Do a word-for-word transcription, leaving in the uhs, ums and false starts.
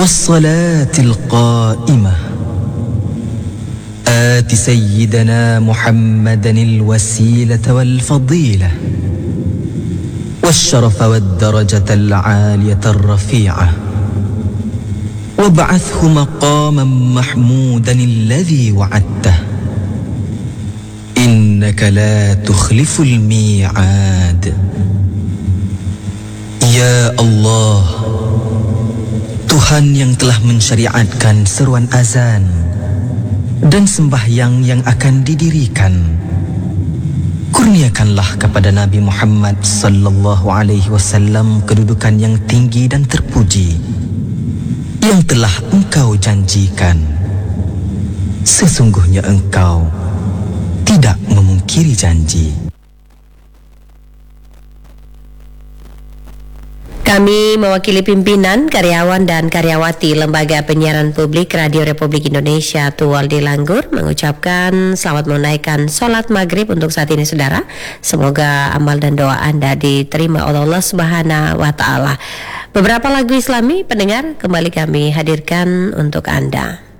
والصلاة القائمة آت سيدنا محمدا الوسيلة والفضيلة والشرف والدرجة العالية الرفيعة وابعثه مقاما محمودا الذي وعدته إنك لا تخلف الميعاد. Ya Allah, Tuhan yang telah mensyariatkan seruan azan dan sembahyang yang akan didirikan, kurniakanlah kepada Nabi Muhammad sallallahu alaihi wasallam kedudukan yang tinggi dan terpuji yang telah Engkau janjikan. Sesungguhnya Engkau tidak memungkiri janji. Kami mewakili pimpinan, karyawan dan karyawati Lembaga Penyiaran Publik Radio Republik Indonesia Tuwal di Langgur mengucapkan selamat menunaikan sholat maghrib untuk saat ini saudara. Semoga amal dan doa Anda diterima oleh Allah Subhanahu wa Ta'ala. Beberapa lagu Islami pendengar kembali kami hadirkan untuk Anda.